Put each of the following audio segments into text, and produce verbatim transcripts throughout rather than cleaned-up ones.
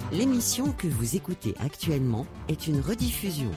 L'émission que vous écoutez actuellement est une rediffusion.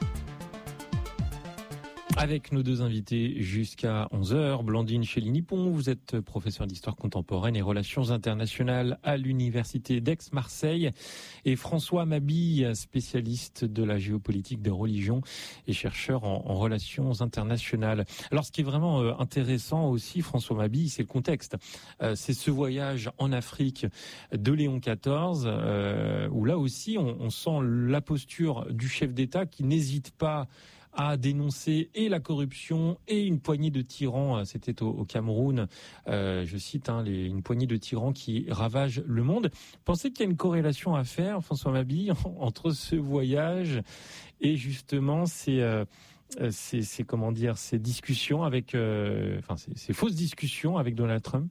Avec nos deux invités jusqu'à onze heures, Blandine Chély-Nippon, vous êtes professeure d'histoire contemporaine et relations internationales à l'université d'Aix-Marseille, et François Mabille, spécialiste de la géopolitique des religions et chercheur en, en relations internationales. Alors ce qui est vraiment euh, intéressant aussi, François Mabille, c'est le contexte. Euh, c'est ce voyage en Afrique de Léon quatorze, euh, où là aussi on, on sent la posture du chef d'État qui n'hésite pas à dénoncer et la corruption et une poignée de tyrans. C'était au, au Cameroun, euh, je cite, hein, les, une poignée de tyrans qui ravagent le monde. Pensez qu'il y a une corrélation à faire, François Mabille, entre ce voyage et justement ces, euh, ces, ces comment dire, ces discussions avec, euh, enfin ces, ces fausses discussions avec Donald Trump?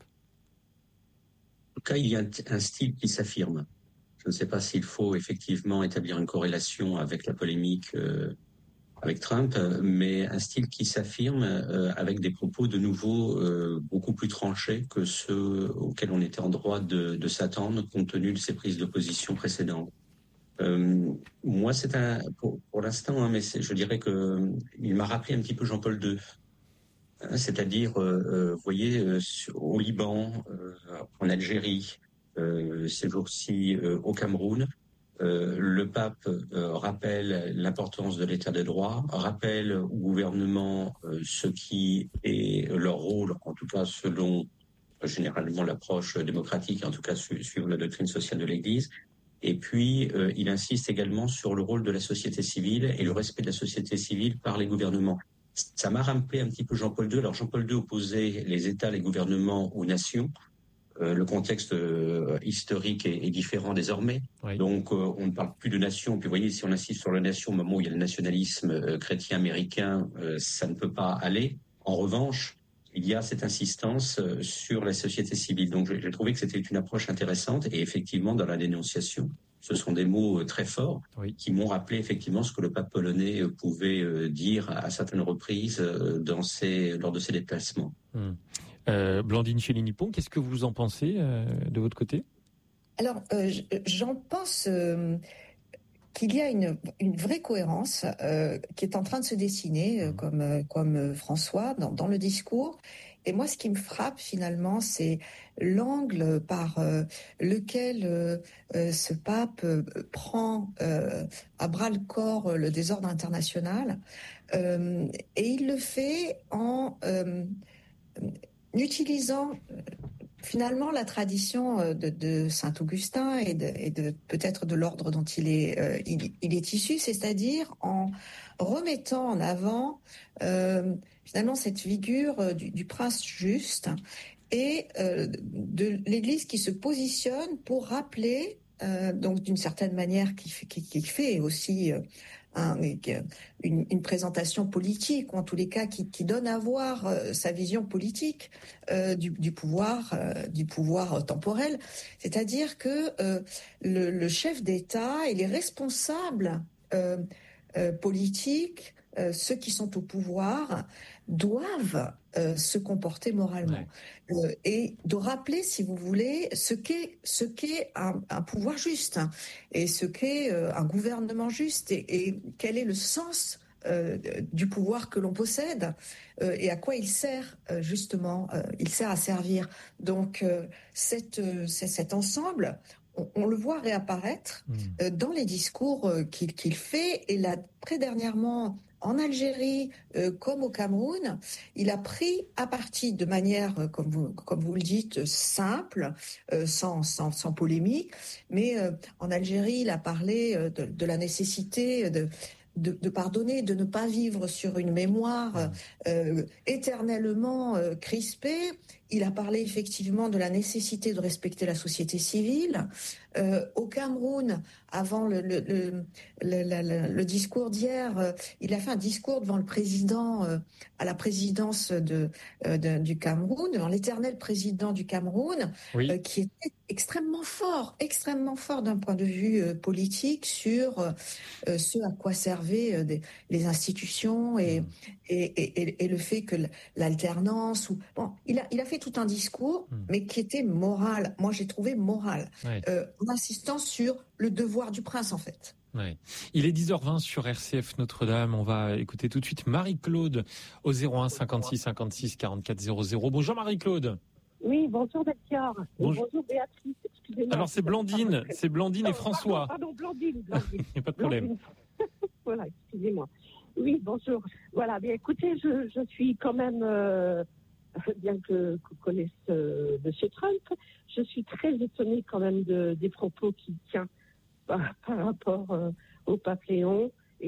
En tout cas, il y a un style qui s'affirme. Je ne sais pas s'il faut effectivement établir une corrélation avec la polémique euh, avec Trump, mais un style qui s'affirme euh, avec des propos de nouveau euh, beaucoup plus tranchés que ceux auxquels on était en droit de, de s'attendre compte tenu de ses prises de position précédentes. Euh, moi, c'est un pour, pour l'instant, hein, mais c'est, je dirais que il m'a rappelé un petit peu Jean-Paul deux, hein, c'est-à-dire, euh, vous voyez, euh, au Liban, euh, en Algérie, euh, ces jours-ci euh, au Cameroun. Euh, le pape euh, rappelle l'importance de l'état de droit, rappelle au gouvernement euh, ce qui est leur rôle, en tout cas selon euh, généralement l'approche démocratique, en tout cas su- suivant la doctrine sociale de l'Église. Et puis, euh, il insiste également sur le rôle de la société civile et le respect de la société civile par les gouvernements. Ça m'a rappelé un petit peu Jean-Paul deux. Alors Jean-Paul deux opposait les États, les gouvernements aux nations. Euh, le contexte euh, historique est, est différent désormais. Oui. Donc, euh, on ne parle plus de nation. Puis, vous voyez, si on insiste sur la nation au moment où il y a le nationalisme euh, chrétien américain, euh, ça ne peut pas aller. En revanche, il y a cette insistance euh, sur la société civile. Donc, j'ai, j'ai trouvé que c'était une approche intéressante. Et effectivement, dans la dénonciation, ce sont des mots euh, très forts oui. qui m'ont rappelé effectivement ce que le pape polonais euh, pouvait euh, dire à, à certaines reprises euh, dans ses, lors de ses déplacements. Hum. Euh, Blandine Chély-Nippon, qu'est-ce que vous en pensez euh, de votre côté? Alors, euh, j'en pense euh, qu'il y a une, une vraie cohérence euh, qui est en train de se dessiner, euh, comme, euh, comme François, dans, dans le discours. Et moi, ce qui me frappe finalement, c'est l'angle par euh, lequel euh, euh, ce pape euh, prend euh, à bras le corps le désordre international. Euh, et il le fait en euh, utilisant finalement la tradition de, de Saint-Augustin et de, et de peut-être de l'ordre dont il est, euh, il, il est issu, c'est-à-dire en remettant en avant euh, finalement cette figure du, du prince juste et euh, de l'Église qui se positionne pour rappeler, euh, donc d'une certaine manière, qui, qui, qui fait aussi euh, un, une, une présentation politique, ou en tous les cas qui, qui donne à voir euh, sa vision politique euh, du, du pouvoir, euh, du pouvoir temporel. C'est-à-dire que euh, le, le chef d'État et les responsables euh, euh, politiques, euh, ceux qui sont au pouvoir, doivent euh, se comporter moralement. Ouais. Euh, et de rappeler, si vous voulez, ce qu'est, ce qu'est un, un pouvoir juste, hein, et ce qu'est euh, un gouvernement juste, et, et quel est le sens euh, du pouvoir que l'on possède, euh, et à quoi il sert, euh, justement, euh, il sert à servir. Donc, euh, cette, euh, cet ensemble, on, on le voit réapparaître mmh. euh, dans les discours euh, qu'il, qu'il fait, et là, très dernièrement, en Algérie, euh, comme au Cameroun, il a pris à partie de manière, euh, comme vous comme vous le dites, simple, euh, sans sans sans polémique. Mais euh, en Algérie, il a parlé euh, de, de la nécessité de De, de pardonner, de ne pas vivre sur une mémoire euh, éternellement euh, crispée. Il a parlé effectivement de la nécessité de respecter la société civile. Euh, au Cameroun, avant le, le, le, le, le, le discours d'hier, euh, il a fait un discours devant le président, euh, à la présidence de, euh, de, du Cameroun, devant l'éternel président du Cameroun, oui. euh, qui était extrêmement fort, extrêmement fort d'un point de vue euh, politique sur euh, ce à quoi servaient euh, des, les institutions et, et, et, et le fait que l'alternance, ou bon, il a, il a fait tout un discours, mmh. mais qui était moral. Moi, j'ai trouvé moral, ouais. euh, en insistant sur le devoir du prince, en fait. Ouais. Il est dix heures vingt sur R C F Notre-Dame. On va écouter tout de suite Marie-Claude au zéro un cinquante-six cinquante-six quarante-quatre zéro zéro. Bonjour Marie-Claude. Oui, bonjour Melchior. Bonjour. bonjour Béatrice. Excusez-moi. Alors c'est Blandine, c'est Blandine et François. Pardon, pardon Blandine. Blandine. Il n'y a pas de problème. Voilà, excusez-moi. Oui, bonjour. Voilà, bien écoutez, je, je suis quand même, euh, bien que vous connaissez euh, M. Trump, je suis très étonnée quand même de, des propos qu'il tient par, par rapport euh, au pape Léon. Et,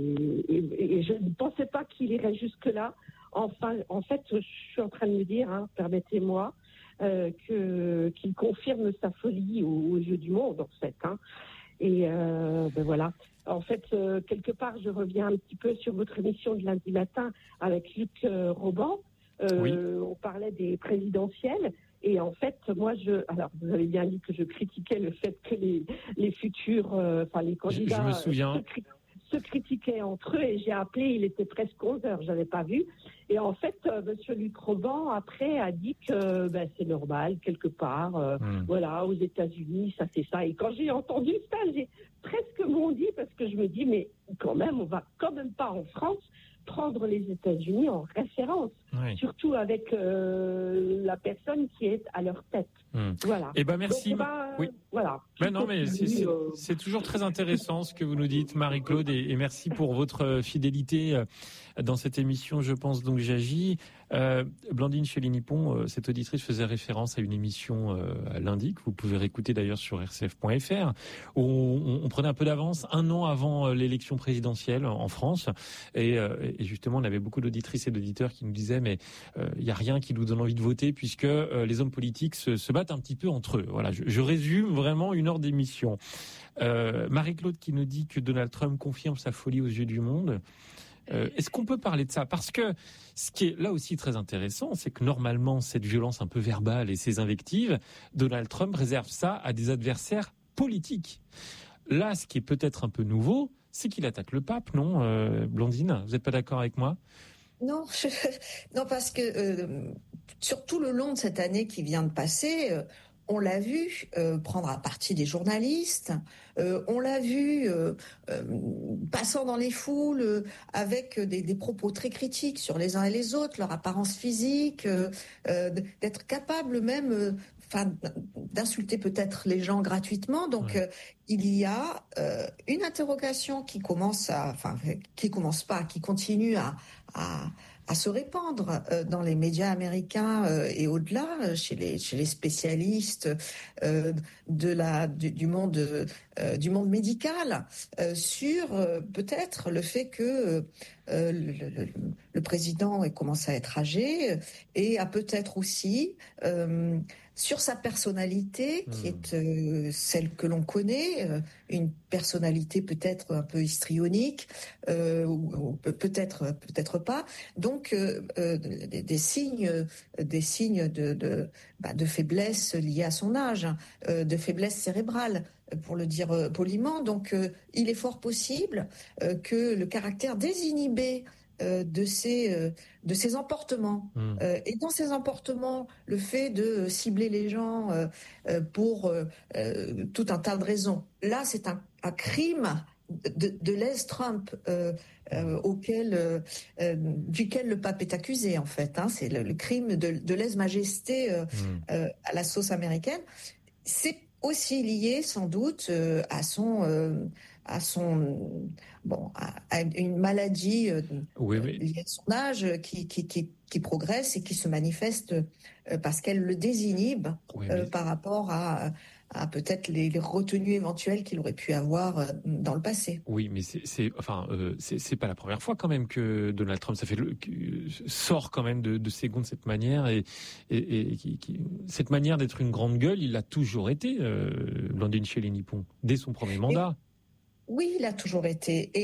et, et je ne pensais pas qu'il irait jusque-là. Enfin, en fait, je suis en train de me dire, hein, permettez-moi, euh, que, qu'il confirme sa folie aux, aux yeux du monde, en fait. Hein. Et euh, ben voilà. En fait, euh, quelque part, je reviens un petit peu sur votre émission de lundi matin avec Luc euh, Roban. Euh, oui. On parlait des présidentielles. Et en fait, moi, je, alors vous avez bien dit que je critiquais le fait que les, les futurs, euh, enfin les candidats, je, je me souviens. Se, se critiquaient entre eux. Et j'ai appelé, il était presque onze heures, j'avais pas vu. Et en fait, euh, Monsieur Luc Roban après a dit que ben, c'est normal quelque part. Euh, mmh. Voilà, aux États-Unis, ça c'est ça. Et quand j'ai entendu ça, j'ai presque bondi parce que je me dis, mais quand même, on va quand même pas en France prendre les États-Unis en référence, oui. surtout avec euh, la personne qui est à leur tête. Hum. Voilà. Eh ben merci. Donc, bah, oui. Voilà. Ben non, mais c'est, c'est, c'est toujours très intéressant ce que vous nous dites, Marie-Claude, et, et merci pour votre fidélité dans cette émission. Je pense donc j'agis. Euh, Blandine Chély-Nippon, euh, cette auditrice faisait référence à une émission euh, lundi que vous pouvez réécouter d'ailleurs sur r c f point f r où on, on prenait un peu d'avance un an avant euh, l'élection présidentielle en France et, euh, et justement on avait beaucoup d'auditrices et d'auditeurs qui nous disaient mais il euh, y a rien qui nous donne envie de voter puisque euh, les hommes politiques se, se battent un petit peu entre eux. Voilà, je, je résume vraiment une heure d'émission. Euh, Marie-Claude qui nous dit que Donald Trump confirme sa folie aux yeux du monde. Euh, est-ce qu'on peut parler de ça ? Parce que ce qui est là aussi très intéressant, c'est que normalement, cette violence un peu verbale et ces invectives, Donald Trump réserve ça à des adversaires politiques. Là, ce qui est peut-être un peu nouveau, c'est qu'il attaque le pape, non, euh, Blandine ? Vous n'êtes pas d'accord avec moi ? Non, je... non, parce que euh, sur tout le long de cette année qui vient de passer... Euh... On l'a vu euh, prendre à partie des journalistes, euh, on l'a vu euh, euh, passant dans les foules euh, avec des, des propos très critiques sur les uns et les autres, leur apparence physique, euh, euh, d'être capable même euh, enfin, d'insulter peut-être les gens gratuitement. Donc ouais. euh, il y a euh, une interrogation qui commence à, enfin qui commence pas, qui continue à, à à se répandre euh, dans les médias américains euh, et au-delà, euh, chez les chez les spécialistes euh, de la du, du monde euh, du monde médical, euh, sur euh, peut-être le fait que euh, le, le, le président commence à être âgé et a peut-être aussi euh, sur sa personnalité, qui est euh, celle que l'on connaît, euh, une personnalité peut-être un peu histrionique, euh, ou, ou peut-être peut-être pas. Donc euh, euh, des, des signes, des signes de de, bah, de faiblesse liés à son âge, euh, de faiblesse cérébrale, pour le dire poliment. Donc euh, il est fort possible euh, que le caractère désinhibé de ces euh, de ces emportements mmh. euh, et dans ces emportements le fait de cibler les gens euh, euh, pour euh, euh, tout un tas de raisons, là c'est un, un crime de, de lèse-Trump euh, euh, auquel euh, euh, duquel le pape est accusé en fait, hein, c'est le, le crime de, de lèse-majesté euh, mmh. euh, à la sauce américaine. C'est aussi lié sans doute euh, à son euh, à son bon à, à une maladie euh, oui, oui. liée à son âge qui, qui qui qui progresse et qui se manifeste euh, parce qu'elle le désinhibe oui, euh, par rapport à à peut-être les, les retenues éventuelles qu'il aurait pu avoir euh, dans le passé. Oui, mais c'est, c'est enfin euh, c'est, c'est pas la première fois quand même que Donald Trump ça fait le, sort quand même de, de ses gonds de cette manière et et, et qui, qui, cette manière d'être une grande gueule, il l'a toujours été, euh, Blandine Chély-Nippon, dès son premier mandat. Et... Oui, il a toujours été. Et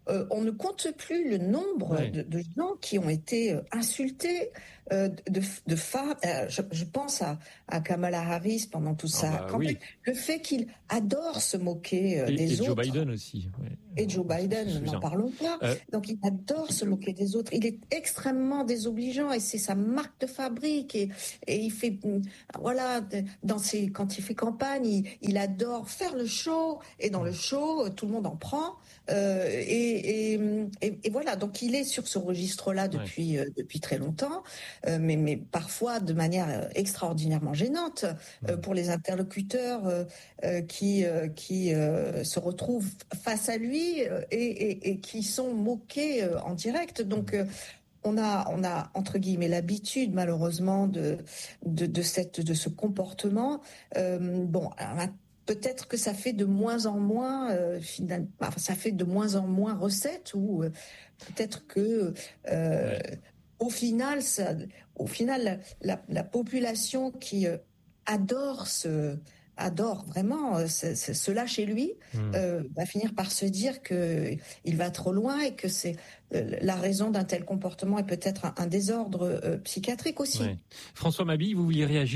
euh, on ne compte plus le nombre ouais. de, de gens qui ont été euh, insultés, euh, de, de femmes. Euh, je, je pense à, à Kamala Harris pendant tout ça. Ah bah, oui. Le fait qu'il adore se moquer euh, et, des et autres. Et Joe Biden aussi. Ouais. Et Joe Biden, n'en parlons pas. Euh, Donc il adore se moquer des autres. Il est extrêmement désobligeant et c'est sa marque de fabrique. Et, et il fait, voilà, dans ses, quand il fait campagne, il, il adore faire le show. Et dans le show, tout le monde en prend. Euh, et, et, et, et voilà. Donc il est sur ce registre-là depuis, ouais. euh, depuis très longtemps, euh, mais, mais parfois de manière extraordinairement gênante euh, ouais. pour les interlocuteurs euh, euh, qui, euh, qui euh, se retrouvent face à lui. Et, et, et qui sont moqués euh, en direct. Donc, euh, on a, on a entre guillemets l'habitude, malheureusement, de, de, de, cette, de ce comportement. Euh, bon, alors, peut-être que ça fait de moins en moins, euh, finalement, enfin, ça fait de moins en moins recette, ou euh, peut-être que, euh, ouais. au final, ça, au final, la, la population qui euh, adore ce adore vraiment euh, ce, ce, cela chez lui, mmh. euh, va finir par se dire que il va trop loin et que c'est euh, la raison d'un tel comportement est peut-être un, un désordre euh, psychiatrique aussi. Ouais. François Mabille, vous vouliez réagir ?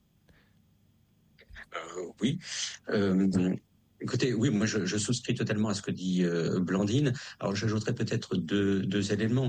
euh, Oui. Euh, écoutez, oui, moi je, je souscris totalement à ce que dit euh, Blandine. Alors j'ajouterais peut-être deux, deux éléments.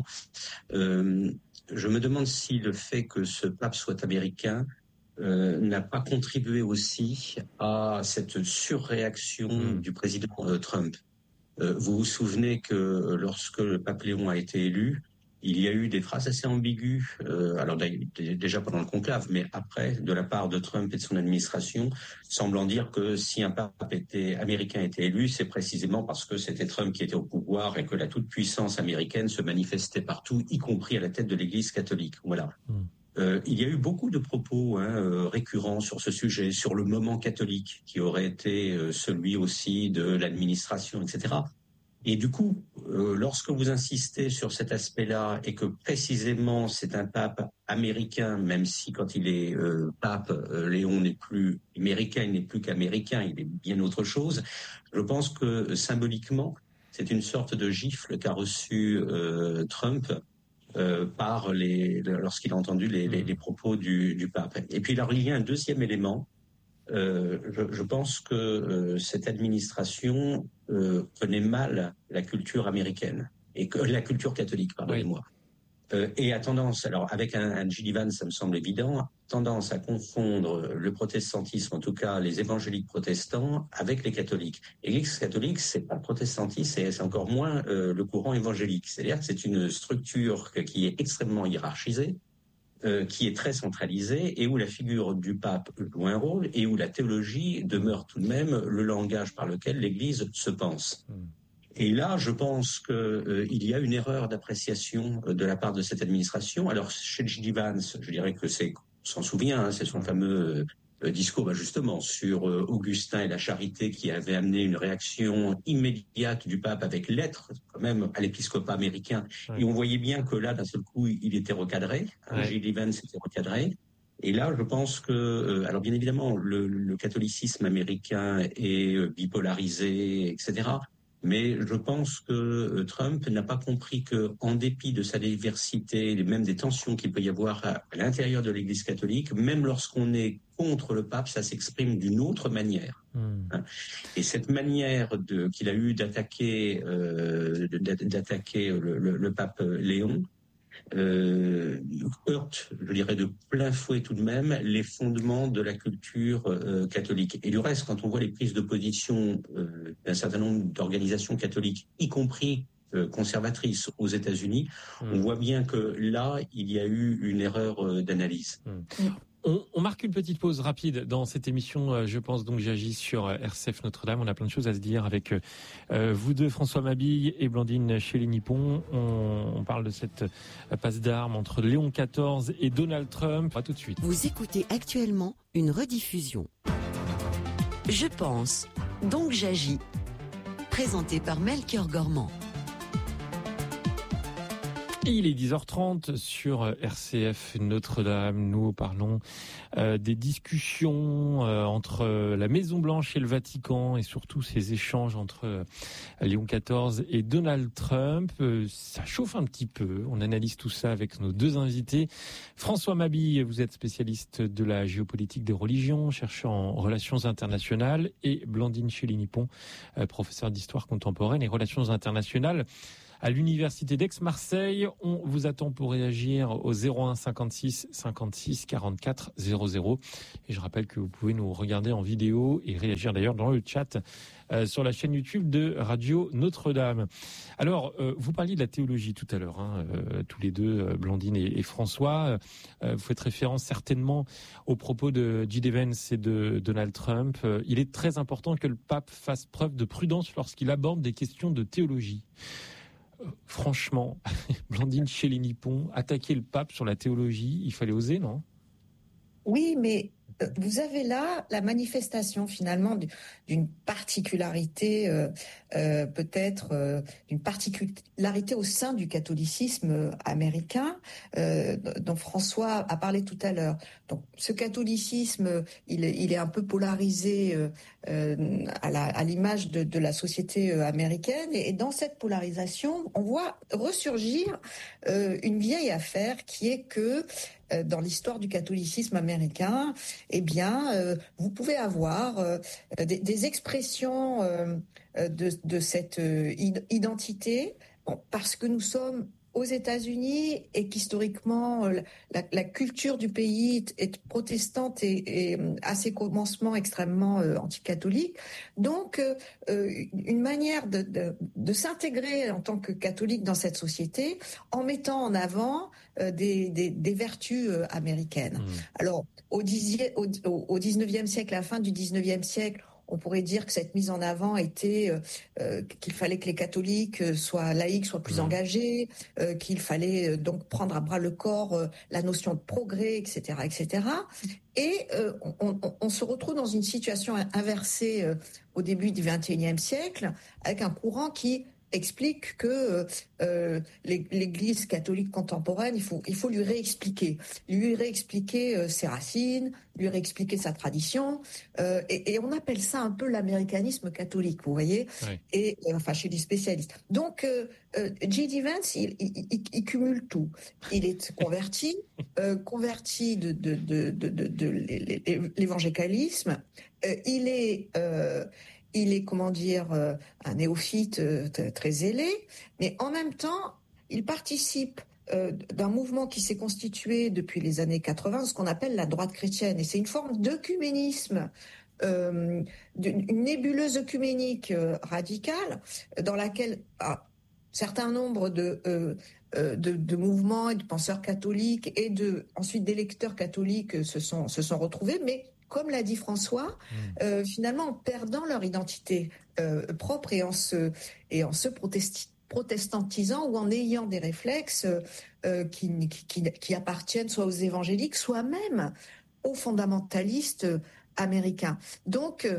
Euh, je me demande si le fait que ce pape soit américain Euh, n'a pas contribué aussi à cette surréaction mmh. du président euh, Trump. Euh, vous vous souvenez que lorsque le pape Léon a été élu, il y a eu des phrases assez ambiguës, euh, alors déjà pendant le conclave, mais après, de la part de Trump et de son administration, semblant dire que si un pape était, américain était élu, c'est précisément parce que c'était Trump qui était au pouvoir et que la toute-puissance américaine se manifestait partout, y compris à la tête de l'Église catholique. Voilà. Mmh. Euh, il y a eu beaucoup de propos hein, euh, récurrents sur ce sujet, sur le moment catholique qui aurait été euh, celui aussi de l'administration, et cetera. Et du coup, euh, lorsque vous insistez sur cet aspect-là et que précisément c'est un pape américain, même si quand il est euh, pape, euh, Léon n'est plus américain, il n'est plus qu'américain, il est bien autre chose, je pense que symboliquement, c'est une sorte de gifle qu'a reçu euh, Trump Euh, par les, lorsqu'il a entendu les, les, les propos du, du pape. Et puis alors il y a un deuxième élément. Euh, je, je pense que euh, cette administration euh, connaît mal la culture américaine et que la culture catholique, pardonnez-moi. Oui. Euh, et a tendance, alors avec un, un Jill Evans, ça me semble évident, tendance à confondre le protestantisme, en tout cas les évangéliques protestants, avec les catholiques. Et l'Église catholique, c'est pas le protestantisme, c'est, c'est encore moins euh, le courant évangélique. C'est-à-dire que c'est une structure qui est extrêmement hiérarchisée, euh, qui est très centralisée, et où la figure du pape joue un rôle, et où la théologie demeure tout de même le langage par lequel l'Église se pense. Mmh. Et là, je pense qu'il euh, y a une erreur d'appréciation euh, de la part de cette administration. Alors, chez Jill Evans, je dirais que c'est, on s'en souvient, hein, c'est son fameux euh, discours bah, justement sur euh, Augustin et la charité qui avait amené une réaction immédiate du pape avec lettre quand même à l'épiscopat américain. Ouais. Et on voyait bien que là, d'un seul coup, il était recadré. Hein, ouais. Jill Evans était recadré. Et là, je pense que, euh, alors bien évidemment, le, le catholicisme américain est euh, bipolarisé, et cetera. Mais je pense que Trump n'a pas compris que, en dépit de sa diversité, et même des tensions qu'il peut y avoir à, à l'intérieur de l'Église catholique, même lorsqu'on est contre le pape, ça s'exprime d'une autre manière. Mmh. Et cette manière de, qu'il a eu d'attaquer, euh, d'attaquer le, le, le pape Léon, Euh, heurte, je dirais, de plein fouet tout de même les fondements de la culture euh, catholique. Et du reste, quand on voit les prises de position euh, d'un certain nombre d'organisations catholiques, y compris euh, conservatrices aux États-Unis, mmh. on voit bien que là, il y a eu une erreur euh, d'analyse. Mmh. On, on marque une petite pause rapide dans cette émission. Je pense donc j'agis sur R C F Notre-Dame. On a plein de choses à se dire avec euh, vous deux, François Mabille et Blandine Chély-Nippon. On, on parle de cette passe d'armes entre Léon quatorze et Donald Trump. À tout de suite. Vous écoutez actuellement une rediffusion. Je pense, donc j'agis. Présenté par Melchior Gormand. Et il est dix heures trente sur R C F Notre-Dame. Nous parlons euh, des discussions euh, entre la Maison-Blanche et le Vatican et surtout ces échanges entre euh, Léon quatorze et Donald Trump. Euh, ça chauffe un petit peu. On analyse tout ça avec nos deux invités. François Mabille, vous êtes spécialiste de la géopolitique des religions, chercheur en relations internationales, et Blandine Chély-Nippon, euh, professeure d'histoire contemporaine et relations internationales à l'Université d'Aix-Marseille. On vous attend pour réagir au zéro un cinquante-six cinquante-six quarante-quatre zéro zéro. Et je rappelle que vous pouvez nous regarder en vidéo et réagir d'ailleurs dans le chat euh, sur la chaîne YouTube de Radio Notre-Dame. Alors, euh, vous parliez de la théologie tout à l'heure, hein, euh, tous les deux, euh, Blandine et, et François. Euh, vous faites référence certainement aux propos de J D Vance et de Donald Trump. Euh, il est très important que le pape fasse preuve de prudence lorsqu'il aborde des questions de théologie. Euh, franchement, Blandine Chély-Nippon, attaquer le pape sur la théologie, il fallait oser, non ? Oui, mais euh, vous avez là la manifestation finalement d'une particularité, euh, euh, peut-être euh, d'une particularité au sein du catholicisme américain, euh, dont François a parlé tout à l'heure. Donc, ce catholicisme, il est, il est un peu polarisé euh, euh, à, la, à l'image de, de la société américaine, et, et dans cette polarisation, on voit ressurgir euh, une vieille affaire qui est que euh, dans l'histoire du catholicisme américain, eh bien, euh, vous pouvez avoir euh, des, des expressions euh, de, de cette euh, identité, bon, parce que nous sommes aux États-Unis et qu'historiquement la, la culture du pays est protestante et, et à ses commencements extrêmement euh, anticatholique. Donc, euh, une manière de, de, de s'intégrer en tant que catholique dans cette société en mettant en avant euh, des, des, des vertus euh, américaines. Mmh. Alors, au, dixième, au, au dix-neuvième siècle, à la fin du dix-neuvième siècle, on pourrait dire que cette mise en avant était euh, qu'il fallait que les catholiques soient laïcs, soient plus mmh. engagés, euh, qu'il fallait donc prendre à bras le corps euh, la notion de progrès, et cetera, et cetera. Et euh, on, on, on se retrouve dans une situation inversée euh, au début du vingt et unième siècle, avec un courant qui explique que euh, l'Église catholique contemporaine, il faut, il faut lui réexpliquer, lui réexpliquer euh, ses racines, lui réexpliquer sa tradition, euh, et, et on appelle ça un peu l'américanisme catholique, vous voyez, oui. Et euh, enfin chez les spécialistes. Donc euh, euh, J D Vance, il, il, il, il cumule tout. Il est converti, euh, converti de, de, de, de, de, de l'évangélisme. Euh, il est euh, Il est, comment dire, euh, un néophyte euh, très zélé, mais en même temps, il participe euh, d'un mouvement qui s'est constitué depuis les années quatre-vingts, ce qu'on appelle la droite chrétienne. Et c'est une forme d'œcuménisme, euh, une nébuleuse œcuménique euh, radicale, dans laquelle un certain nombre de, euh, de, de mouvements et de penseurs catholiques et de, ensuite d'électeurs catholiques se sont, se sont retrouvés, mais comme l'a dit François, mmh. euh, finalement en perdant leur identité euh, propre et en se, et en se protesti- protestantisant ou en ayant des réflexes euh, qui, qui, qui appartiennent soit aux évangéliques, soit même aux fondamentalistes américains. Donc, euh,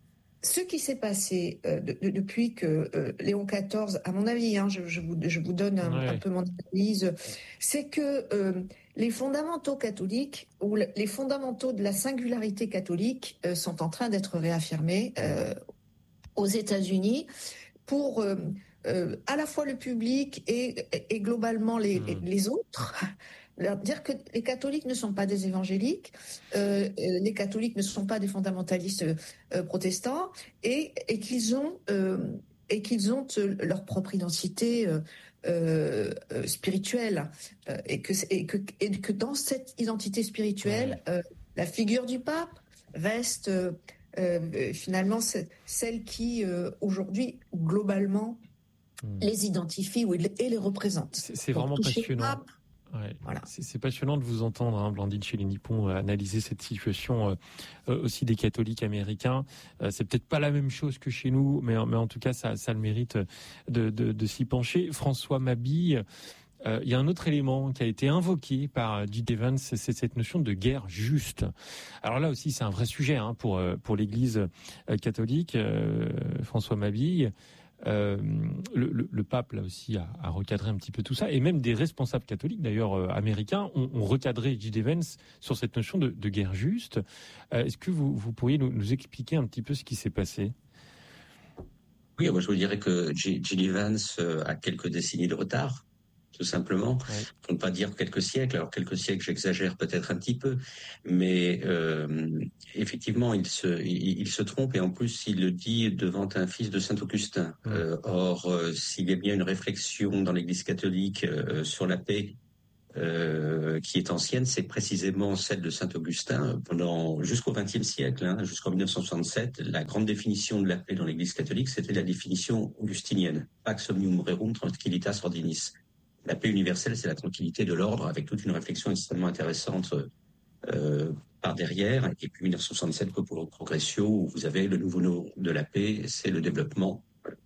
ce qui s'est passé euh, de, de, depuis que euh, Léon quatorze, à mon avis, hein, je, je, vous, je vous donne un, ouais. un peu mon analyse, c'est que euh, les fondamentaux catholiques ou les fondamentaux de la singularité catholique euh, sont en train d'être réaffirmés euh, aux États-Unis pour euh, euh, à la fois le public et, et globalement les, mmh. les autres. Leur dire que les catholiques ne sont pas des évangéliques, euh, les catholiques ne sont pas des fondamentalistes euh, protestants, et, et qu'ils ont euh, et qu'ils ont euh, leur propre identité euh, euh, spirituelle, euh, et que et que et que dans cette identité spirituelle, euh, la figure du pape reste euh, euh, finalement celle qui euh, aujourd'hui globalement mmh. les identifie ou et les représente. C'est, c'est vraiment passionnant. Pape, Ouais. Voilà. C'est, c'est passionnant de vous entendre, hein, Blandine Chély-Nippon, euh, analyser cette situation euh, euh, aussi des catholiques américains. Euh, c'est peut-être pas la même chose que chez nous, mais, mais en tout cas, ça, ça a le mérite de, de, de s'y pencher. François Mabille, euh, il y a un autre élément qui a été invoqué par J D Vance, c'est, c'est cette notion de guerre juste. Alors là aussi, c'est un vrai sujet hein, pour, pour l'Église catholique, euh, François Mabille. Euh, le, le, le pape, là aussi, a, a recadré un petit peu tout ça, et même des responsables catholiques, d'ailleurs euh, américains, ont, ont recadré J D Vance sur cette notion de, de guerre juste. Euh, est-ce que vous, vous pourriez nous, nous expliquer un petit peu ce qui s'est passé ? Oui, moi je vous dirais que J D Vance a quelques décennies de retard, tout simplement, ouais. Pour ne pas dire quelques siècles. Alors quelques siècles, j'exagère peut-être un petit peu, mais euh, effectivement, il se, il, il se trompe, et en plus, il le dit devant un fils de Saint-Augustin. Mmh. Euh, or, euh, s'il y a bien une réflexion dans l'Église catholique euh, sur la paix euh, qui est ancienne, c'est précisément celle de Saint-Augustin. Pendant jusqu'au vingtième siècle, hein, jusqu'en mille neuf cent soixante-sept, la grande définition de la paix dans l'Église catholique, c'était la définition augustinienne, Pax omnium rerum tranquillitas ordinis. La paix universelle, c'est la tranquillité de l'ordre, avec toute une réflexion extrêmement intéressante euh, par derrière. Et puis mille neuf cent soixante-sept, Populo Progressio, où vous avez le nouveau nom de la paix, c'est le développement.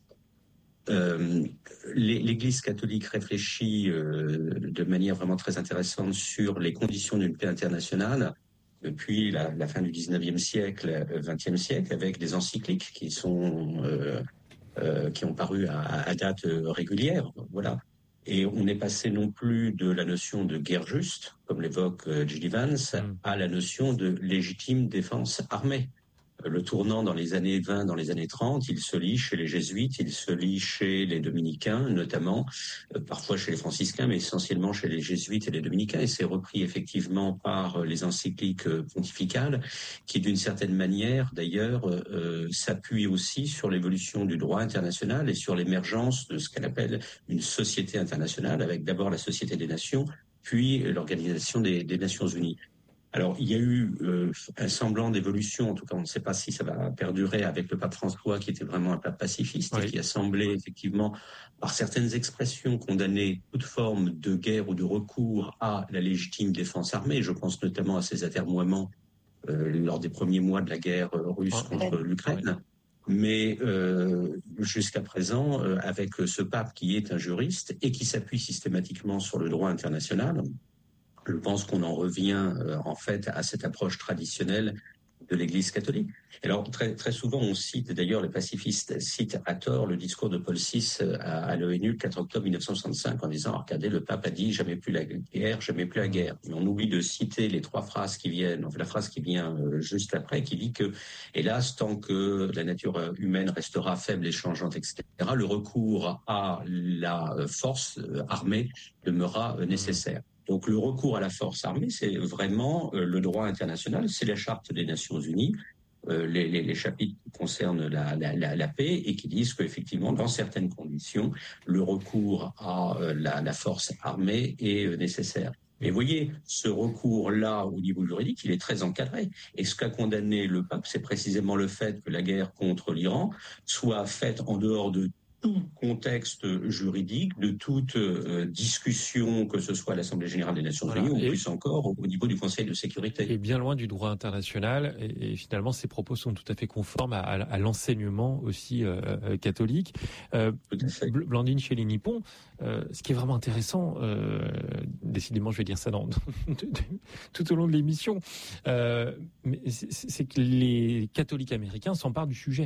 Euh, l'Église catholique réfléchit euh, de manière vraiment très intéressante sur les conditions d'une paix internationale depuis la, la fin du dix-neuvième siècle, vingtième siècle, avec des encycliques qui sont euh, euh, qui ont paru à, à date régulière. Voilà. Et on est passé non plus de la notion de guerre juste, comme l'évoque J D Vance, mmh. à la notion de légitime défense armée. Le tournant dans les années vingt, dans les années trente, il se lit chez les jésuites, il se lit chez les dominicains notamment, euh, parfois chez les franciscains, mais essentiellement chez les jésuites et les dominicains, et c'est repris effectivement par les encycliques pontificales, qui d'une certaine manière d'ailleurs euh, s'appuient aussi sur l'évolution du droit international et sur l'émergence de ce qu'elle appelle une société internationale, avec d'abord la Société des Nations, puis l'Organisation des, des Nations Unies. Alors, il y a eu euh, un semblant d'évolution, en tout cas on ne sait pas si ça va perdurer avec le pape François, qui était vraiment un pape pacifiste, oui. Et qui a semblé effectivement, par certaines expressions, condamner toute forme de guerre ou de recours à la légitime défense armée. Je pense notamment à ses atermoiements euh, lors des premiers mois de la guerre russe oh, contre ouais. l'Ukraine. Ouais. Mais euh, jusqu'à présent, euh, avec ce pape qui est un juriste et qui s'appuie systématiquement sur le droit international, je pense qu'on en revient euh, en fait à cette approche traditionnelle de l'Église catholique. Alors très très souvent on cite, d'ailleurs les pacifistes citent à tort le discours de Paul six à, à l'ONU le quatre octobre mille neuf cent soixante-cinq en disant « Regardez, le pape a dit jamais plus la guerre, jamais plus la guerre ». Mais on oublie de citer les trois phrases qui viennent, enfin la phrase qui vient euh, juste après, qui dit que « Hélas, tant que la nature humaine restera faible et changeante, et cetera, le recours à la force euh, armée demeurera euh, nécessaire ». Donc le recours à la force armée, c'est vraiment euh, le droit international, c'est la Charte des Nations Unies, euh, les, les, les chapitres qui concernent la, la, la, la paix et qui disent qu'effectivement, dans certaines conditions, le recours à euh, la, la force armée est euh, nécessaire. Mais vous voyez, ce recours-là, au niveau juridique, il est très encadré. Et ce qu'a condamné le pape, c'est précisément le fait que la guerre contre l'Iran soit faite en dehors de tout contexte juridique, de toute euh, discussion, que ce soit à l'Assemblée Générale des Nations Unies, voilà. Ou et, plus encore au, au niveau du Conseil de sécurité. Et bien loin du droit international, et, et finalement ces propos sont tout à fait conformes à, à, à l'enseignement aussi euh, catholique. Euh, Blandine Chély-Nippon, euh, ce qui est vraiment intéressant, euh, décidément je vais dire ça dans, tout au long de l'émission, euh, mais c'est, c'est que les catholiques américains s'emparent du sujet.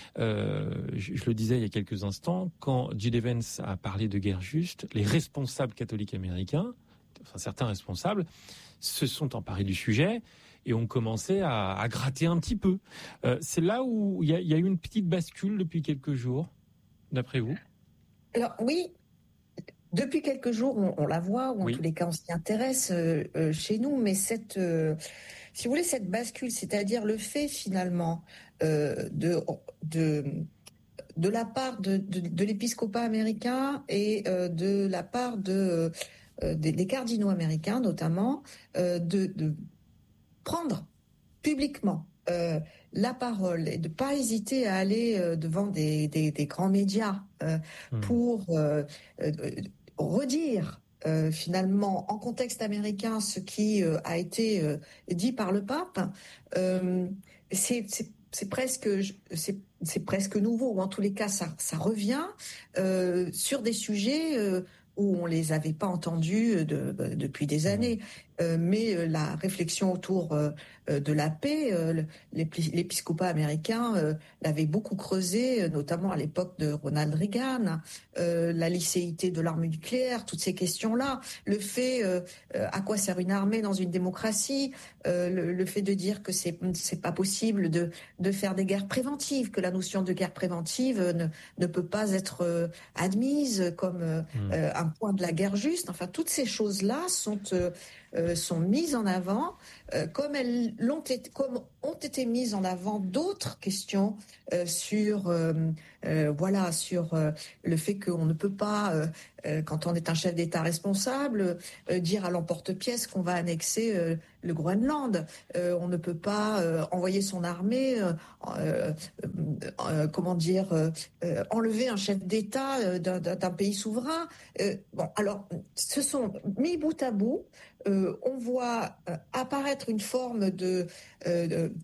Euh, je, je le disais il y a quelques instants, quand J D Vance a parlé de guerre juste, les responsables catholiques américains, enfin certains responsables, se sont emparés du sujet et ont commencé à, à gratter un petit peu. Euh, c'est là où il y, y a eu une petite bascule depuis quelques jours, d'après vous ? Alors oui, depuis quelques jours, on, on la voit, ou en oui. tous les cas on s'y intéresse euh, euh, chez nous, mais cette, euh, si vous voulez, cette bascule, c'est-à-dire le fait finalement euh, de... de de la part de, de, de l'épiscopat américain et euh, de la part de, euh, des, des cardinaux américains notamment, euh, de, de prendre publiquement euh, la parole et de ne pas hésiter à aller euh, devant des, des, des grands médias euh, mmh. pour euh, euh, redire euh, finalement en contexte américain ce qui euh, a été euh, dit par le pape, euh, c'est, c'est C'est presque, c'est, c'est presque nouveau, ou en tous les cas, ça, ça revient euh, sur des sujets euh, où on les avait pas entendus de, de, depuis des années. Euh, mais euh, la réflexion autour euh, de la paix, euh, l'épiscopat américain euh, l'avait beaucoup creusé, euh, notamment à l'époque de Ronald Reagan, euh, la licéité de l'arme nucléaire, toutes ces questions-là, le fait euh, à quoi sert une armée dans une démocratie, euh, le, le fait de dire que c'est c'est pas possible de de faire des guerres préventives, que la notion de guerre préventive ne ne peut pas être euh, admise comme euh, mmh. euh, un point de la guerre juste. Enfin, toutes ces choses-là sont euh, Euh, sont mises en avant euh, comme elles l'ont été, comme ont été mises en avant d'autres questions euh, sur euh, euh, voilà sur euh, le fait qu'on ne peut pas euh, euh, quand on est un chef d'État responsable euh, dire à l'emporte-pièce qu'on va annexer euh, le Groenland. Euh, on ne peut pas euh, envoyer son armée euh, euh, euh, comment dire euh, euh, enlever un chef d'État euh, d'un, d'un pays souverain. Euh, bon, alors ce sont mis bout à bout. Euh, on voit euh, apparaître une forme de, euh, de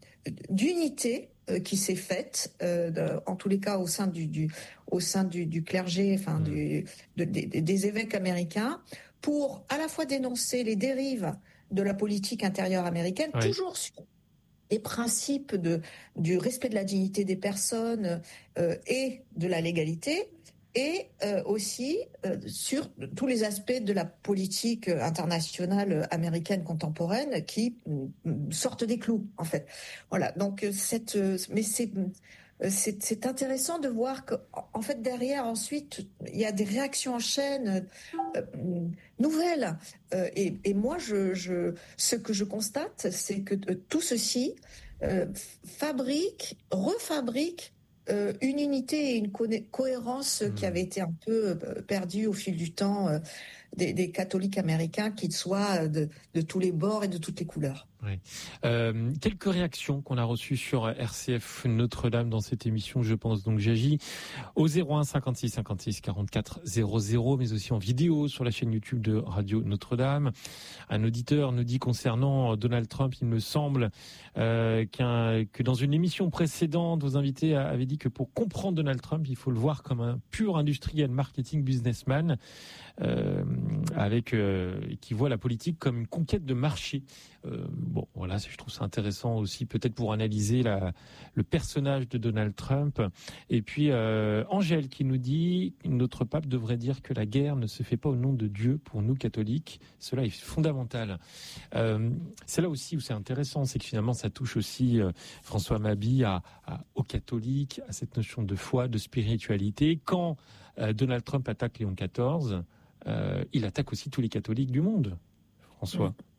d'unité euh, qui s'est faite, euh, de, en tous les cas au sein du, du au sein du, du clergé, enfin du, de, de, des évêques américains, pour à la fois dénoncer les dérives de la politique intérieure américaine, oui. toujours sur les principes de du respect de la dignité des personnes euh, et de la légalité. Et euh, aussi euh, sur tous les aspects de la politique internationale américaine contemporaine qui mm, sortent des clous, en fait. Voilà. Donc cette, mais c'est c'est, c'est intéressant de voir que, en fait, derrière, ensuite, il y a des réactions en chaîne euh, nouvelles. Euh, et, et moi, je, je, ce que je constate, c'est que euh, tout ceci euh, fabrique, refabrique Euh, une unité et une co- cohérence mmh. qui avait été un peu euh, perdue au fil du temps euh, des, des catholiques américains, qu'ils soient de, de tous les bords et de toutes les couleurs. Oui. Euh, quelques réactions qu'on a reçues sur R C F Notre-Dame dans cette émission, je pense donc j'agis au zéro un cinquante-six cinquante-six quarante-quatre zéro zéro, mais aussi en vidéo sur la chaîne YouTube de Radio Notre-Dame. Un auditeur nous dit concernant Donald Trump, il me semble euh, qu'un, que dans une émission précédente, vos invités avaient dit que pour comprendre Donald Trump, il faut le voir comme un pur industriel marketing businessman euh, avec euh, qui voit la politique comme une conquête de marché. Euh, bon, voilà, je trouve ça intéressant aussi, peut-être pour analyser la, le personnage de Donald Trump. Et puis euh, Angèle qui nous dit notre pape devrait dire que la guerre ne se fait pas au nom de Dieu pour nous catholiques. Cela est fondamental. Euh, c'est là aussi où c'est intéressant, c'est que finalement ça touche aussi euh, François Mabille à, à, aux catholiques, à cette notion de foi, de spiritualité. Quand euh, Donald Trump attaque Léon quatorze, euh, il attaque aussi tous les catholiques du monde, François. Mmh.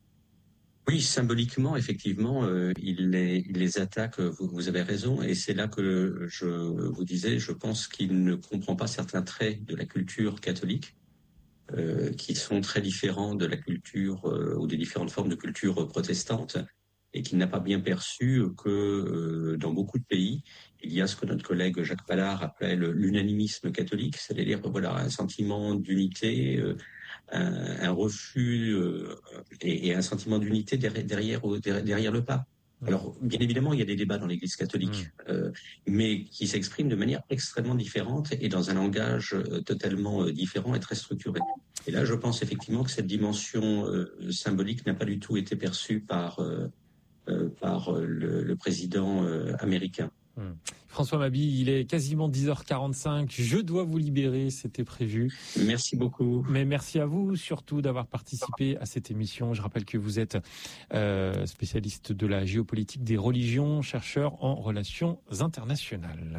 Oui, symboliquement, effectivement, euh, il, les, il les attaque, vous, vous avez raison, et c'est là que je vous disais, je pense qu'il ne comprend pas certains traits de la culture catholique, euh, qui sont très différents de la culture euh, ou des différentes formes de culture protestante, et qu'il n'a pas bien perçu que euh, dans beaucoup de pays, il y a ce que notre collègue Jacques Pallard appelle l'unanimisme catholique, c'est-à-dire voilà, un sentiment d'unité, euh, Un, un refus euh, et, et un sentiment d'unité derrière, derrière, derrière le pape. Alors, bien évidemment, il y a des débats dans l'Église catholique, mmh. euh, mais qui s'expriment de manière extrêmement différente et dans un langage euh, totalement euh, différent et très structuré. Et là, je pense effectivement que cette dimension euh, symbolique n'a pas du tout été perçue par, euh, euh, par le, le président euh, américain. Mmh. François Mabille, il est quasiment dix heures quarante-cinq. Je dois vous libérer, c'était prévu. Merci beaucoup. Mais merci à vous surtout d'avoir participé à cette émission. Je rappelle que vous êtes euh, spécialiste de la géopolitique des religions, chercheur en relations internationales.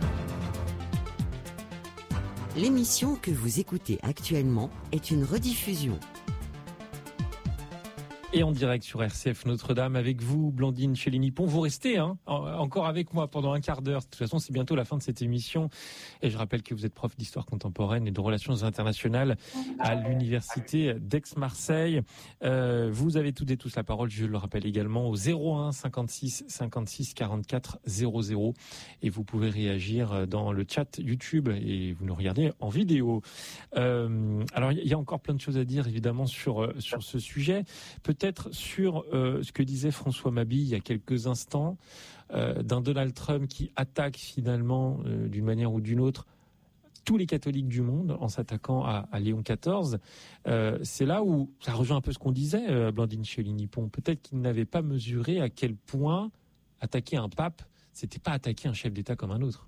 L'émission que vous écoutez actuellement est une rediffusion. Et en direct sur R C F Notre-Dame avec vous, Blandine Chély-Nippon. Vous restez hein, encore avec moi pendant un quart d'heure. De toute façon, c'est bientôt la fin de cette émission. Et je rappelle que vous êtes prof d'histoire contemporaine et de relations internationales à l'université d'Aix-Marseille. Euh, vous avez toutes et tous la parole, je le rappelle également, au zéro un cinquante-six cinquante-six quarante-quatre zéro zéro. Et vous pouvez réagir dans le chat YouTube et vous nous regardez en vidéo. Euh, alors, il y a encore plein de choses à dire, évidemment, sur, sur ce sujet. Peut-être Peut-être sur euh, ce que disait François Mabille il y a quelques instants, euh, d'un Donald Trump qui attaque finalement, euh, d'une manière ou d'une autre, tous les catholiques du monde en s'attaquant à, à Léon quatorze. Euh, c'est là où ça rejoint un peu ce qu'on disait, euh, Blandine Chély-Nippon. Peut-être qu'il n'avait pas mesuré à quel point attaquer un pape, c'était pas attaquer un chef d'État comme un autre.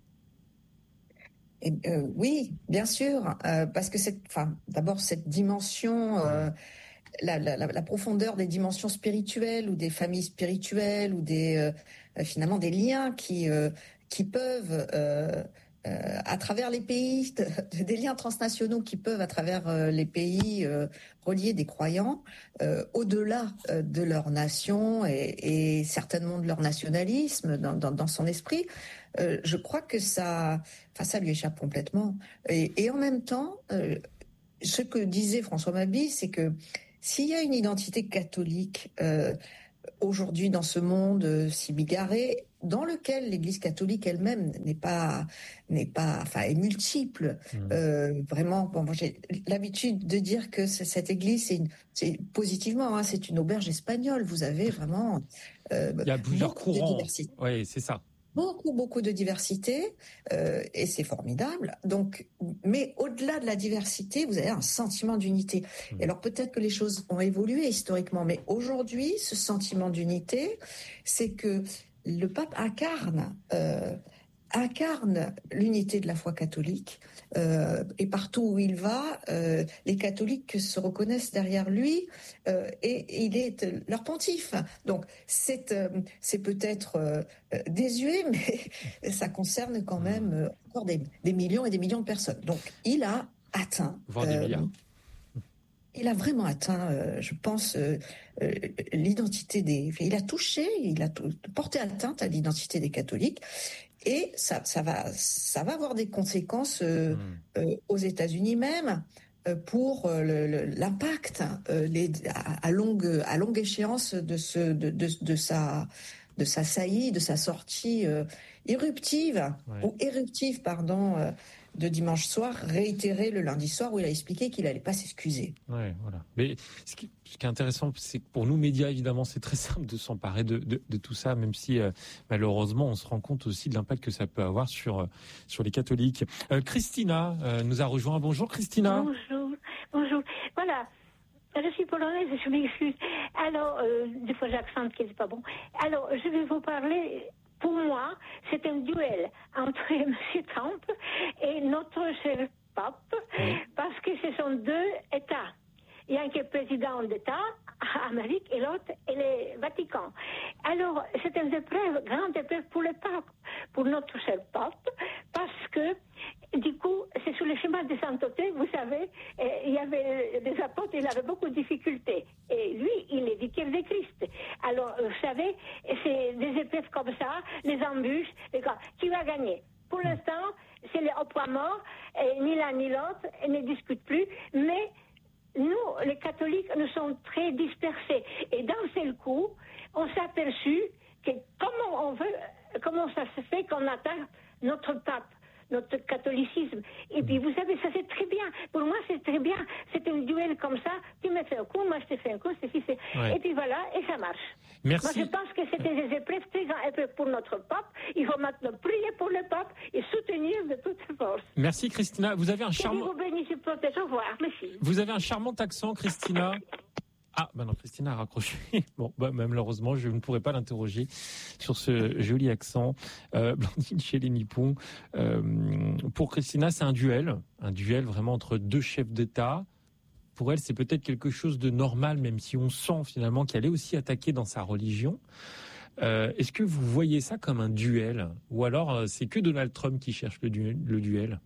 Et, euh, oui, bien sûr, euh, parce que c'est, enfin, d'abord cette dimension, euh, la, la, la profondeur des dimensions spirituelles ou des familles spirituelles ou des euh, finalement des liens qui euh, qui peuvent euh, euh, à travers les pays, de, des liens transnationaux qui peuvent à travers euh, les pays euh, relier des croyants euh, au-delà euh, de leur nation et, et certainement de leur nationalisme dans, dans, dans son esprit. Euh, je crois que ça, enfin ça lui échappe complètement. Et, et en même temps, euh, ce que disait François Mabille, c'est que s'il y a une identité catholique euh, aujourd'hui dans ce monde euh, si bigarré, dans lequel l'Église catholique elle-même n'est pas, n'est pas, enfin est multiple, mmh. euh, vraiment. Bon, moi j'ai l'habitude de dire que cette Église, c'est, une, c'est positivement, hein, c'est une auberge espagnole. Vous avez vraiment euh, il y a plusieurs courants. Oui, c'est ça. Beaucoup, beaucoup de diversité, euh, et c'est formidable. Donc, mais au-delà de la diversité, vous avez un sentiment d'unité. Mmh. Et alors peut-être que les choses ont évolué historiquement, mais aujourd'hui, ce sentiment d'unité, c'est que le pape incarne, euh, incarne l'unité de la foi catholique, euh, et partout où il va, euh, les catholiques se reconnaissent derrière lui, euh, et, et il est leur pontife. Donc c'est, euh, c'est peut-être euh, désuet, mais ça concerne quand même euh, encore des, des millions et des millions de personnes. Donc il a atteint... Voire des euh, milliards. Il a vraiment atteint, euh, je pense, euh, euh, l'identité des... Il a touché, il a t- porté atteinte à l'identité des catholiques. Et ça, ça, va, ça va avoir des conséquences euh, mmh. euh, aux États-Unis même euh, pour euh, le, le, l'impact euh, les, à, à, longue, à longue échéance de, ce, de, de, de, sa, de sa saillie, de sa sortie euh, éruptive, ouais. ou éruptive, pardon, euh, de dimanche soir, réitéré le lundi soir où il a expliqué qu'il n'allait pas s'excuser. Ouais, voilà. Mais ce qui, ce qui est intéressant, c'est que pour nous, médias, évidemment, c'est très simple de s'emparer de, de, de tout ça, même si euh, malheureusement, on se rend compte aussi de l'impact que ça peut avoir sur, euh, sur les catholiques. Euh, Christina euh, nous a rejoint. Bonjour Christina. Bonjour, bonjour. Voilà. Je suis polonaise, je m'excuse. Alors, euh, des fois j'accente qui n'est pas bon. Alors, je vais vous parler... Pour moi, c'est un duel entre M. Trump et notre cher pape, oui. parce que ce sont deux États. Il y a un qui est président d'État, Amérique, et l'autre est le Vatican. Alors, c'est une épreuve, grande épreuve pour le pape, pour notre cher pape, parce que, du coup, c'est sur le chemin de sainteté, vous savez, il y avait des apôtres, il avait beaucoup de difficultés. Et lui, il est vicaire de Christ. Alors, vous savez, c'est des épreuves comme ça, les embûches, les gars. Qui va gagner? Pour l'instant, c'est le au point mort, et ni l'un ni l'autre, ils ne discutent plus, mais nous, les catholiques, nous sommes très dispersés. Et d'un seul coup, on s'est aperçu que comment on veut, comment ça se fait qu'on attaque notre pape, notre catholicisme. Et puis, vous savez, ça c'est très bien. Pour moi, c'est très bien. C'est un duel comme ça. Tu me fais un coup, moi je te fais un coup. C'est, c'est... Ouais. Et puis voilà, et ça marche. Merci. Moi, je pense que c'était des épreuves très grandes pour notre pape. Il faut maintenant prier pour le pape et soutenir de toutes ses forces. Merci, Christina. Vous avez un charmant... Que Dieu vous bénisse et protège. Au revoir. Merci. Vous avez un charmant accent, Christina. Ah, ben non, Christina a raccroché. Bon, bah, malheureusement, je ne pourrais pas l'interroger sur ce joli accent. Euh, Blandine Chély-Nippon, euh, pour Christina, c'est un duel, un duel vraiment entre deux chefs d'État. Pour elle, c'est peut-être quelque chose de normal, même si on sent finalement qu'elle est aussi attaquée dans sa religion. Euh, est-ce que vous voyez ça comme un duel? Ou alors, c'est que Donald Trump qui cherche le, du- le duel?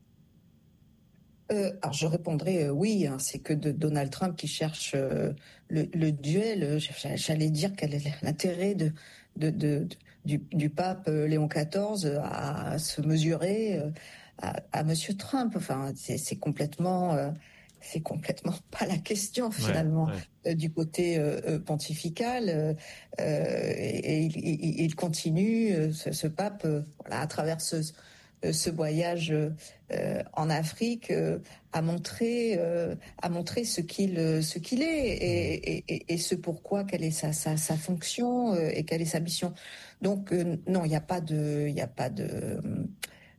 Euh, alors je répondrai euh, oui, hein, c'est que de Donald Trump qui cherche euh, le, le duel. Euh, j'allais dire quel est l'intérêt de, de, de, de du, du pape euh, Léon quatorze à, à se mesurer euh, à, à Monsieur Trump. Enfin, c'est, c'est complètement, euh, c'est complètement pas la question finalement ouais, ouais. Euh, du côté euh, pontifical. Euh, et, et il, il, il continue euh, ce, ce pape euh, voilà, à travers ce ce voyage euh, en Afrique euh, a montré euh, a montré ce qu'il ce qu'il est et, et, et ce pourquoi quelle est sa sa, sa fonction euh, et quelle est sa mission. Donc euh, non, il n'y a pas de il y a pas de euh,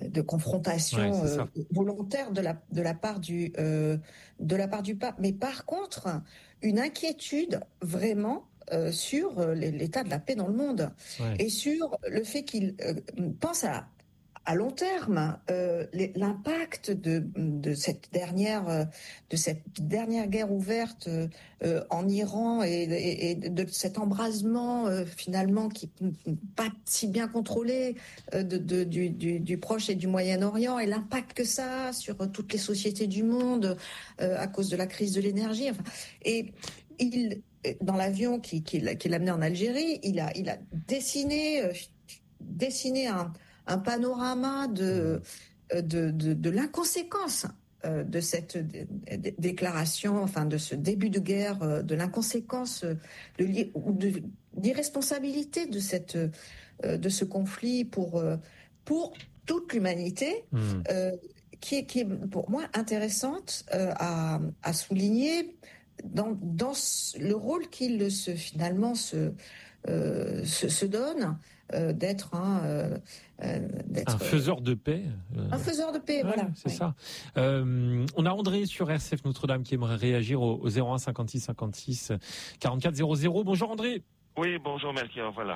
de confrontation ouais, euh, volontaire de la de la part du euh, de la part du pape. Mais par contre, une inquiétude vraiment euh, sur l'état de la paix dans le monde ouais. et sur le fait qu'il euh, pense à à long terme, euh, l'impact de, de cette dernière de cette dernière guerre ouverte euh, en Iran et, et, et de cet embrasement euh, finalement qui n'est pas si bien contrôlé euh, de, de, du, du, du Proche et du Moyen-Orient et l'impact que ça a sur toutes les sociétés du monde euh, à cause de la crise de l'énergie. Enfin, et il, dans l'avion qui, qui, qui l'a amené en Algérie, il a, il a dessiné, euh, dessiné un un panorama de, de, de, de l'inconséquence euh, de cette d- d- déclaration, enfin de ce début de guerre, euh, de l'inconséquence, de, l'i- ou de l'irresponsabilité de, cette, euh, de ce conflit pour, euh, pour toute l'humanité, Mmh. euh, qui, est, qui est pour moi intéressante euh, à, à souligner dans, dans le rôle qu'il se, finalement se, euh, se, se donne euh, d'être un... Euh, Euh, un faiseur de paix. Euh... Un faiseur de paix, ouais, voilà. C'est ouais. ça. Euh, on a André sur R C F Notre-Dame qui aimerait réagir au, au zéro un cinquante-six cinquante-six quarante-quatre zéro zéro. Bonjour André. Oui, bonjour Melchior, voilà.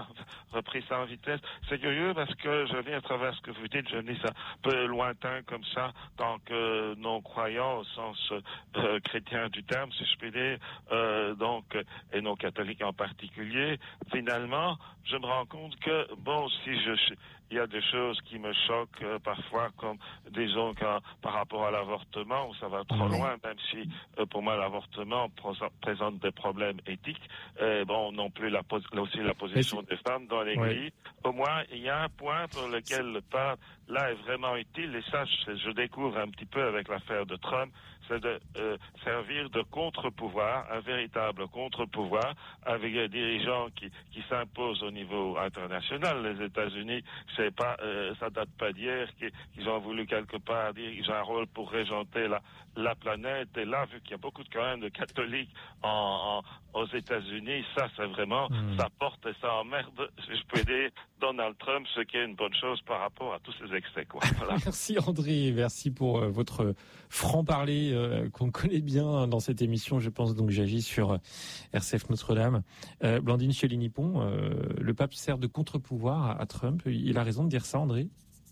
Repris ça en vitesse. C'est curieux parce que je viens à travers ce que vous dites, je me dis ça un peu lointain comme ça, tant que non-croyant au sens euh, chrétien du terme, si je puis dire, euh, donc, et non-catholique en particulier. Finalement, je me rends compte que, bon, si je... il y a des choses qui me choquent euh, parfois, comme disons que par rapport à l'avortement, où ça va trop oui. loin, même si euh, pour moi l'avortement présente des problèmes éthiques. Euh, bon, non plus la aussi la position des femmes dans l'Église. Oui. Au moins, il y a un point pour lequel le pape là est vraiment utile, et ça, je, je découvre un petit peu avec l'affaire de Trump. C'est de euh, servir de contre-pouvoir, un véritable contre-pouvoir, avec des dirigeants qui, qui s'imposent au niveau international. Les États-Unis, c'est pas, euh, ça date pas d'hier qu'ils, qu'ils ont voulu quelque part dire qu'ils ont un rôle pour régenter la, la planète. Et là, vu qu'il y a beaucoup de, quand même de catholiques en, en, aux États-Unis, ça, c'est vraiment, mmh. ça porte et ça emmerde, si je peux dire, Donald Trump, ce qui est une bonne chose par rapport à tous ces excès, quoi. Voilà. Merci André, merci pour euh, votre franc-parler euh, qu'on connaît bien dans cette émission. Je pense donc j'agis sur R C F Notre-Dame. Euh, Blandine Chély-Nippon, euh, le pape sert de contre-pouvoir à, à Trump. Il a raison de dire ça, André ?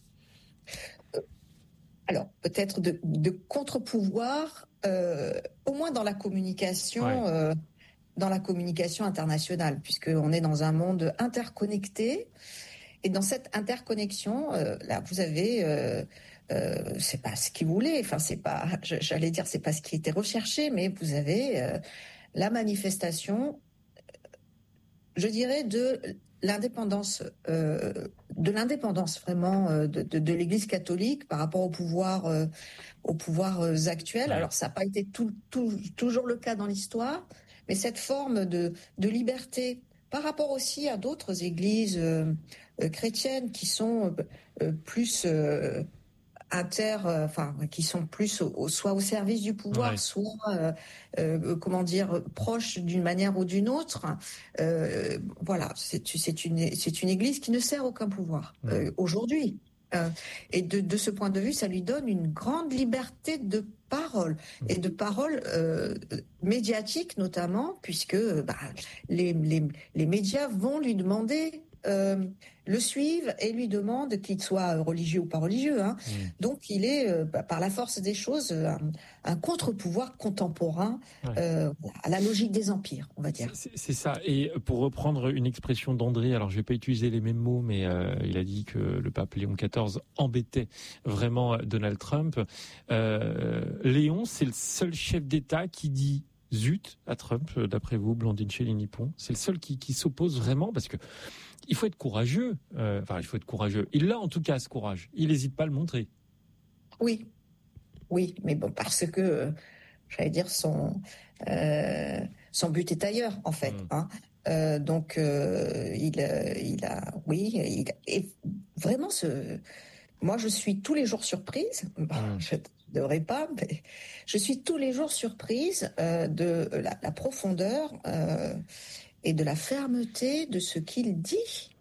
Alors, peut-être de, de contre-pouvoir, euh, au moins dans la communication, ouais. euh, dans la communication internationale, puisqu'on est dans un monde interconnecté. Et dans cette interconnexion, euh, là, vous avez, euh, euh, c'est pas ce qu'il voulait, enfin, c'est pas, j'allais dire, c'est pas ce qui était recherché, mais vous avez euh, la manifestation, je dirais, de l'indépendance, euh, de l'indépendance vraiment euh, de, de, de l'Église catholique par rapport au pouvoir, euh, aux pouvoirs euh, actuels. Alors, ça n'a pas été tout, tout, toujours le cas dans l'histoire, mais cette forme de, de liberté par rapport aussi à d'autres églises euh, euh, chrétiennes qui sont euh, plus euh, inter, euh, enfin qui sont plus au, au, soit au service du pouvoir, ouais. soit euh, euh, comment dire proches d'une manière ou d'une autre. Euh, voilà, c'est, c'est une c'est une église qui ne sert aucun pouvoir ouais. euh, aujourd'hui. Euh, et de, de ce point de vue, ça lui donne une grande liberté de parole et de parole euh, médiatique notamment, puisque bah, les, les, les médias vont lui demander, euh, le suivent et lui demandent qu'il soit religieux ou pas religieux. Hein. Mmh. Donc il est, euh, bah, par la force des choses, un, un contre-pouvoir contemporain ouais. euh, à la logique des empires, on va dire. C'est, c'est ça. Et pour reprendre une expression d'André, alors je vais pas utiliser les mêmes mots, mais euh, il a dit que le pape Léon quatorze embêtait vraiment Donald Trump. Euh, Léon, c'est le seul chef d'État qui dit zut à Trump, d'après vous, Blandine Chély-Nippon. C'est le seul qui, qui s'oppose vraiment, parce que il faut être courageux. Euh, enfin, il faut être courageux. Il a en tout cas ce courage. Il n'hésite pas à le montrer. Oui, oui, mais bon, parce que, euh, j'allais dire, son euh, son but est ailleurs, en fait. Mmh. Hein. Euh, donc, euh, il, euh, il a, oui, il, et vraiment, ce, moi, je suis tous les jours surprise. Mmh. Je ne devrais pas, mais je suis tous les jours surprise euh, de la, la profondeur. Euh, et de la fermeté de ce qu'il dit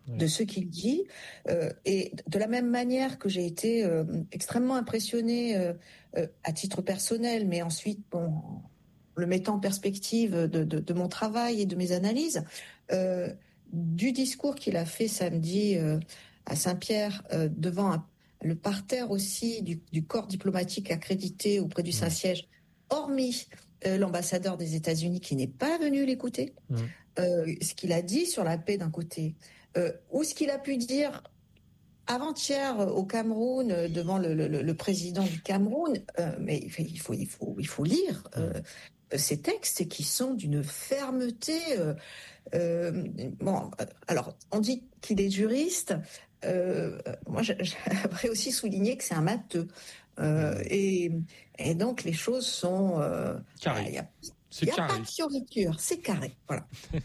de ce qu'il dit. Euh, et de la même manière que j'ai été euh, extrêmement impressionnée euh, euh, à titre personnel, mais ensuite, bon, le mettant en perspective de, de, de mon travail et de mes analyses, euh, du discours qu'il a fait samedi euh, à Saint-Pierre euh, devant un, le parterre aussi du, du corps diplomatique accrédité auprès du Saint-Siège, hormis euh, l'ambassadeur des États-Unis qui n'est pas venu l'écouter, mmh. euh, ce qu'il a dit sur la paix d'un côté, euh, ou ce qu'il a pu dire avant-hier au Cameroun devant le, le, le président du Cameroun, euh, mais il faut, il faut, il faut lire euh, ces textes qui sont d'une fermeté. Euh, euh, bon, alors on dit qu'il est juriste. Euh, moi, j'aimerais aussi souligner que c'est un matheux. Euh, et, et donc les choses sont euh, carré. Il y a, c'est il y a carré. pas de fioriture, c'est carré. Voilà.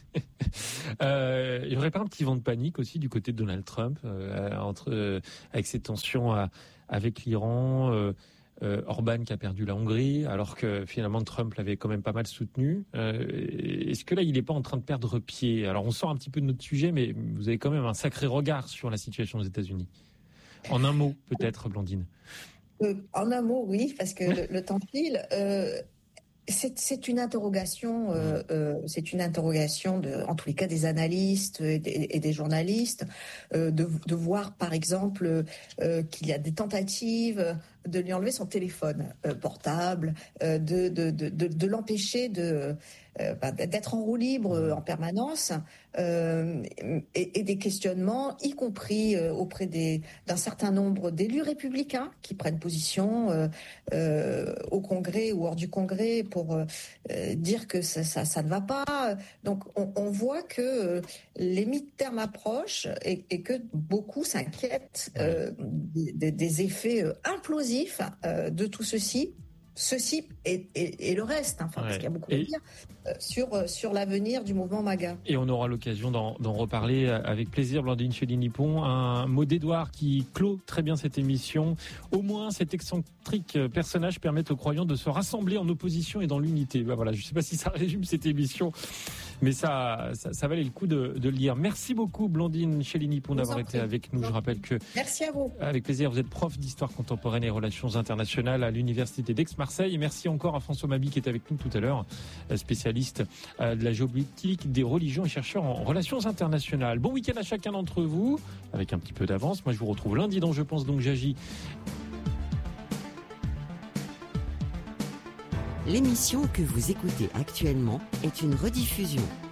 euh, il n'y aurait pas un petit vent de panique aussi du côté de Donald Trump euh, entre euh, avec ses tensions à, avec l'Iran, euh, euh, Orban qui a perdu la Hongrie, alors que finalement Trump l'avait quand même pas mal soutenu. Euh, est-ce que là, il n'est pas en train de perdre pied? Alors, on sort un petit peu de notre sujet, mais vous avez quand même un sacré regard sur la situation aux États-Unis. En un mot, peut-être, Blandine. Euh, en un mot, oui, parce que le, le temps file. Euh, c'est, c'est une interrogation, euh, euh, c'est une interrogation de, en tous les cas, des analystes et des, et des journalistes, euh, de, de voir, par exemple, euh, qu'il y a des tentatives de lui enlever son téléphone euh, portable, euh, de, de, de, de, de l'empêcher de, euh, bah, d'être en roue libre euh, en permanence, euh, et, et des questionnements, y compris euh, auprès des, d'un certain nombre d'élus républicains qui prennent position euh, euh, au Congrès ou hors du Congrès pour euh, dire que ça, ça, ça ne va pas. Donc on, on voit que euh, les mi-termes approchent et, et que beaucoup s'inquiètent euh, des, des effets euh, implosifs Euh, de tout ceci, ceci et, et, et le reste, hein, enfin, ouais. Parce qu'il y a beaucoup et... à dire euh, sur, euh, sur l'avenir du mouvement MAGA. Et on aura l'occasion d'en, d'en reparler avec plaisir, Blandine Chély-Nippon. Un mot d'Édouard qui clôt très bien cette émission. Au moins, cet excentrique personnage permet aux croyants de se rassembler en opposition et dans l'unité. Ben voilà, je ne sais pas si ça résume cette émission, mais ça, ça, ça valait le coup de, de le lire. Merci beaucoup, Blandine Chély-Nippon, d'avoir été avec nous. Je rappelle que... Merci à vous. Avec plaisir, vous êtes prof d'histoire contemporaine et relations internationales à l'Université d'Aix-Marseille. Et merci encore à François Mabi qui est avec nous tout à l'heure, spécialiste de la géopolitique, des religions et chercheur en relations internationales. Bon week-end à chacun d'entre vous, avec un petit peu d'avance. Moi, je vous retrouve lundi dans Je pense donc j'agis. L'émission que vous écoutez actuellement est une rediffusion.